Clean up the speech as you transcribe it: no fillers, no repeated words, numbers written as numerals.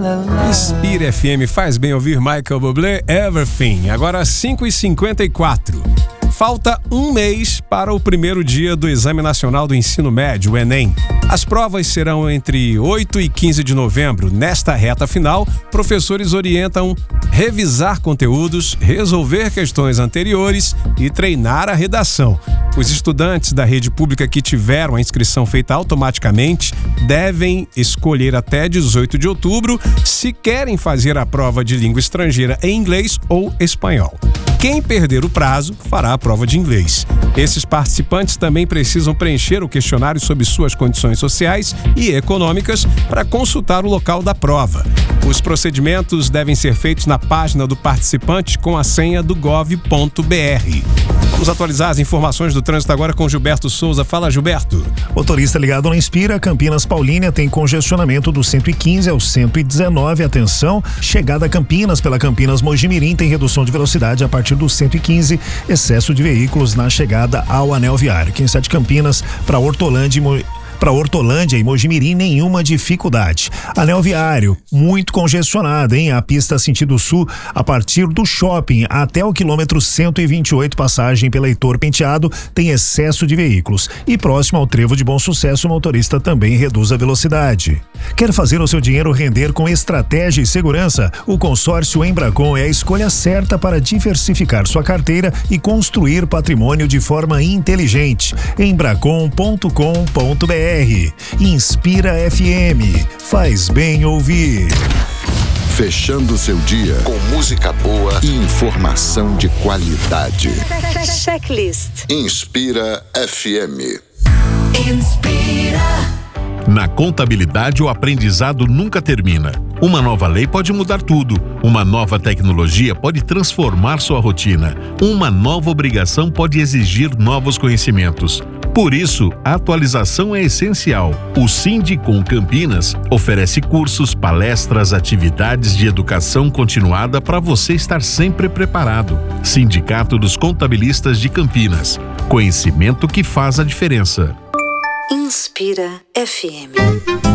Inspira FM, faz bem ouvir Michael Bublé, Everything. Agora 5h54. Falta um mês para o primeiro dia do Exame Nacional do Ensino Médio, o Enem. As provas serão entre 8 e 15 de novembro. Nesta reta final, professores orientam revisar conteúdos, resolver questões anteriores e treinar a redação. Os estudantes da rede pública que tiveram a inscrição feita automaticamente devem escolher até 18 de outubro se querem fazer a prova de língua estrangeira em inglês ou espanhol. Quem perder o prazo fará a prova de inglês. Esses participantes também precisam preencher o questionário sobre suas condições sociais e econômicas para consultar o local da prova. Os procedimentos devem ser feitos na página do participante com a senha do gov.br. Vamos atualizar as informações do trânsito agora com Gilberto Souza. Fala, Gilberto. Motorista ligado na Inspira, Campinas Paulínia tem congestionamento do 115 ao 119. Atenção, chegada a Campinas pela Campinas Mojimirim tem redução de velocidade a partir do 115, excesso de veículos na chegada ao anel viário. Quem sai de Campinas para Hortolândia e Mojimirim, nenhuma dificuldade. Anel viário, muito congestionado, hein? A pista sentido sul, a partir do shopping até o quilômetro 128, passagem pela Heitor Penteado, tem excesso de veículos. E próximo ao Trevo de Bom Sucesso, o motorista também reduz a velocidade. Quer fazer o seu dinheiro render com estratégia e segurança? O consórcio Embracon é a escolha certa para diversificar sua carteira e construir patrimônio de forma inteligente. Embracon.com.br. Inspira FM, faz bem ouvir. Fechando seu dia com música boa e informação de qualidade. Checklist. Inspira FM. Inspira. Na contabilidade, o aprendizado nunca termina. Uma nova lei pode mudar tudo. Uma nova tecnologia pode transformar sua rotina. Uma nova obrigação pode exigir novos conhecimentos. Por isso, a atualização é essencial. O Sindicom Campinas oferece cursos, palestras, atividades de educação continuada para você estar sempre preparado. Sindicato dos Contabilistas de Campinas. Conhecimento que faz a diferença. Inspira FM.